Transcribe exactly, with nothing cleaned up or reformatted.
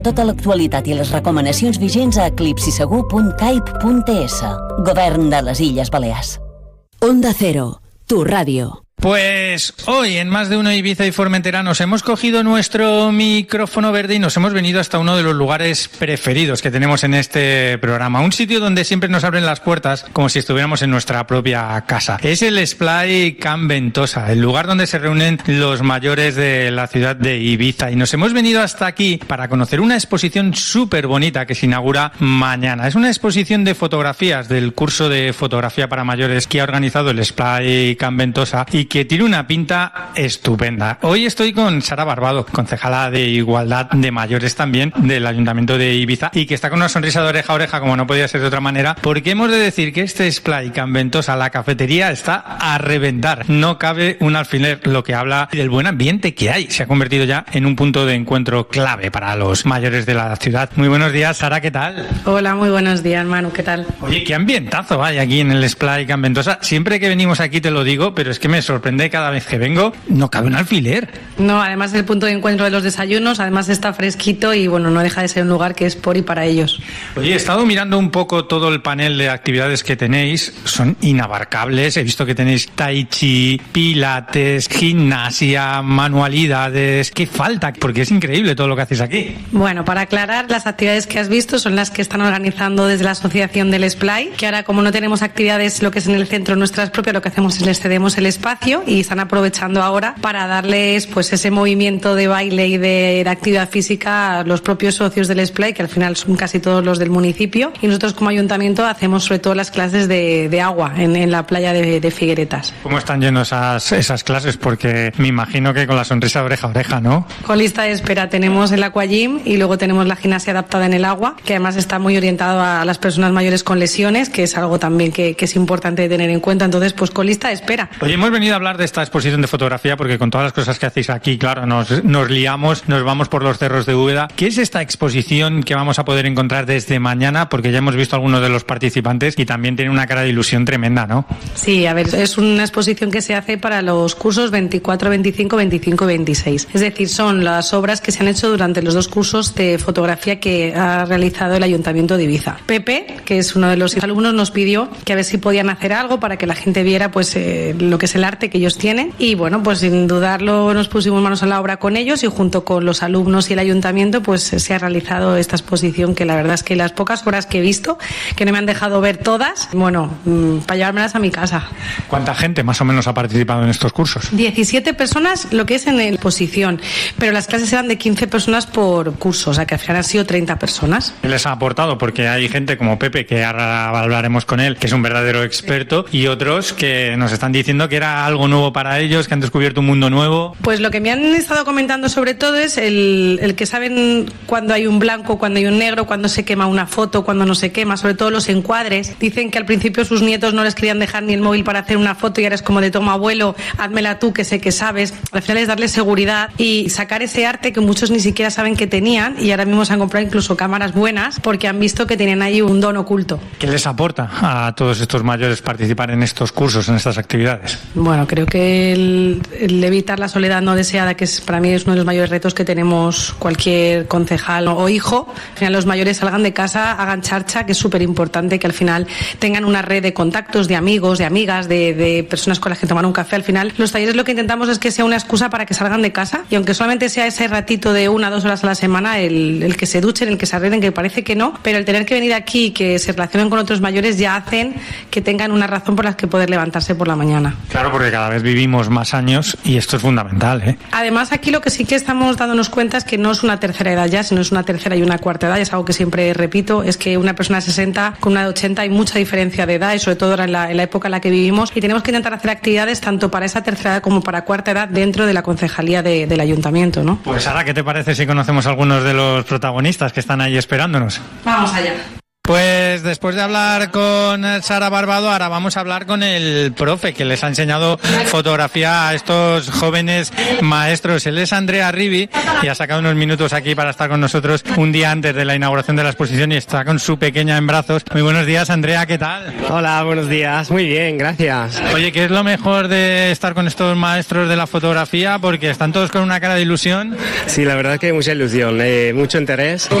Tota l'actualitat i les recomanacions vigents a eclipsisegur punt caip punt es. Govern de les Illes Balears. Onda Cero, tu radio. Pues hoy en Más de Uno Ibiza y Formentera nos hemos cogido nuestro micrófono verde y nos hemos venido hasta uno de los lugares preferidos que tenemos en este programa. Un sitio donde siempre nos abren las puertas como si estuviéramos en nuestra propia casa. Es el Esplai Can Ventosa, el lugar donde se reúnen los mayores de la ciudad de Ibiza. Y nos hemos venido hasta aquí para conocer una exposición súper bonita que se inaugura mañana. Es una exposición de fotografías del curso de fotografía para mayores que ha organizado el Esplai Can Ventosa y que tiene una pinta estupenda. Hoy estoy con Sara Barbado, concejala de Igualdad de Mayores también del Ayuntamiento de Ibiza, y que está con una sonrisa de oreja a oreja, como no podía ser de otra manera, porque hemos de decir que este Esplai Can Ventosa, la cafetería, está a reventar. No cabe un alfiler, lo que habla del buen ambiente que hay. Se ha convertido ya en un punto de encuentro clave para los mayores de la ciudad. Muy buenos días, Sara, ¿qué tal? Hola, muy buenos días, Manu, ¿qué tal? Oye, qué ambientazo hay aquí en el Esplai Can Ventosa. Siempre que venimos aquí te lo digo, pero es que me sorprende cada vez que vengo, no cabe un alfiler. No, además es el punto de encuentro de los desayunos, además está fresquito y bueno, no deja de ser un lugar que es por y para ellos. Oye, he estado mirando un poco todo el panel de actividades que tenéis, son inabarcables. He visto que tenéis tai chi, pilates, gimnasia, manualidades. ¿Qué falta? Porque es increíble todo lo que hacéis aquí. Bueno, para aclarar, las actividades que has visto son las que están organizando desde la asociación del Esplai, que ahora, como no tenemos actividades lo que es en el centro nuestras propias, lo que hacemos es les cedemos el espacio y están aprovechando ahora para darles pues ese movimiento de baile y de, de actividad física a los propios socios del Esplai, que al final son casi todos los del municipio, y nosotros como ayuntamiento hacemos sobre todo las clases de, de agua en, en la playa de, de Figueretas. ¿Cómo están yendo esas, esas clases? Porque me imagino que con la sonrisa de oreja a oreja, ¿no? Con lista de espera tenemos el aquagym y luego tenemos la gimnasia adaptada en el agua, que además está muy orientado a las personas mayores con lesiones, que es algo también que, que es importante tener en cuenta. Entonces, pues con lista de espera. Oye, hemos venido a hablar de esta exposición de fotografía porque con todas las cosas que hacéis aquí, claro, nos, nos liamos, nos vamos por los cerros de Úbeda. ¿Qué es esta exposición que vamos a poder encontrar desde mañana? Porque ya hemos visto a algunos de los participantes y también tiene una cara de ilusión tremenda, ¿no? Sí, a ver, es una exposición que se hace para los cursos veinticuatro, veinticinco, veinticinco y veintiséis. Es decir, son las obras que se han hecho durante los dos cursos de fotografía que ha realizado el Ayuntamiento de Ibiza. Pepe, que es uno de los alumnos, nos pidió que a ver si podían hacer algo para que la gente viera pues eh, lo que es el arte que ellos tienen, y bueno, pues sin dudarlo nos pusimos manos a la obra con ellos y junto con los alumnos y el ayuntamiento pues se ha realizado esta exposición, que la verdad es que las pocas horas que he visto, que no me han dejado ver todas, bueno, mmm, para llevármelas a mi casa. ¿Cuánta gente más o menos ha participado en estos cursos? diecisiete personas lo que es en la exposición, pero las clases eran de quince personas por curso, o sea que al final han sido treinta personas. ¿Qué les ha aportado? Porque hay gente como Pepe, que ahora hablaremos con él, que es un verdadero experto, y otros que nos están diciendo que era algo nuevo para ellos, que han descubierto un mundo nuevo. Pues lo que me han estado comentando sobre todo es el, el que saben cuando hay un blanco, cuando hay un negro, cuando se quema una foto, cuando no se quema, sobre todo los encuadres. Dicen que al principio sus nietos no les querían dejar ni el móvil para hacer una foto y ahora es como de toma abuelo, házmela tú que sé que sabes. Al final es darles seguridad y sacar ese arte que muchos ni siquiera saben que tenían, y ahora mismo se han comprado incluso cámaras buenas porque han visto que tienen ahí un don oculto. ¿Qué les aporta a todos estos mayores participar en estos cursos, en estas actividades? Bueno, creo que el, el evitar la soledad no deseada, que es, para mí es uno de los mayores retos que tenemos cualquier concejal o hijo. Al final los mayores salgan de casa, hagan charcha, que es súper importante, que al final tengan una red de contactos, de amigos, de amigas, de, de personas con las que tomar un café. Al final los talleres lo que intentamos es que sea una excusa para que salgan de casa, y aunque solamente sea ese ratito de una o dos horas a la semana, el, el que se duchen, el que se arreglen, que parece que no, pero el tener que venir aquí y que se relacionen con otros mayores ya hacen que tengan una razón por la que poder levantarse por la mañana. Claro, porque cada vez vivimos más años y esto es fundamental, ¿eh? Además, aquí lo que sí que estamos dándonos cuenta es que no es una tercera edad ya, sino es una tercera y una cuarta edad. Es algo que siempre repito, es que una persona de sesenta con una de ochenta hay mucha diferencia de edad, y sobre todo ahora en la, en la época en la que vivimos, y tenemos que intentar hacer actividades tanto para esa tercera edad como para cuarta edad dentro de la concejalía de, del ayuntamiento, ¿no? Pues ahora, ¿qué te parece si conocemos a algunos de los protagonistas que están ahí esperándonos? Vamos allá. Pues después de hablar con Sara Barbado, ahora vamos a hablar con el profe que les ha enseñado fotografía a estos jóvenes maestros. Él es Andrea Rivi y ha sacado unos minutos aquí para estar con nosotros un día antes de la inauguración de la exposición y está con su pequeña en brazos. Muy buenos días, Andrea, ¿qué tal? Hola, buenos días. Muy bien, gracias. Oye, ¿qué es lo mejor de estar con estos maestros de la fotografía? Porque están todos con una cara de ilusión. Sí, la verdad que mucha ilusión, eh, mucho interés.